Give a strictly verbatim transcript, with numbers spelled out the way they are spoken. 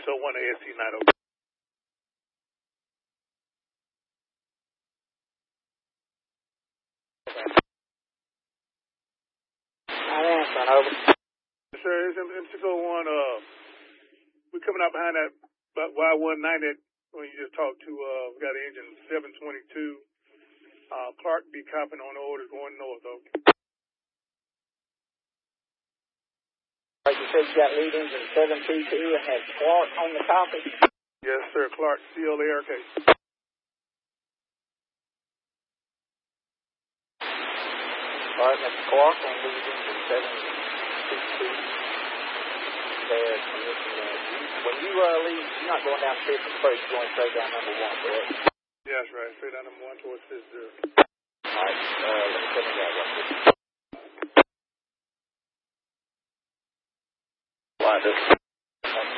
oh one to S C nine oh. I'm answering, over. Sir, it's M six oh one. Uh, we're coming out behind that Y one ninety when you just talked to, uh, we got engine seven twenty-two. Uh, Clark be copping on the orders going north, though. Like you said, you got lead engine seven twenty-two and had Clark on the copy? Yes, sir. Clark, C L A R K. All right, Mister Clark on lead engine seven twenty-two. There, when you uh, leave, you're not going down fifth first, you're going straight down number one, correct? Yeah, that's right. Straight down number one towards fifth zero. All right, uh, let me put that right here. Like this.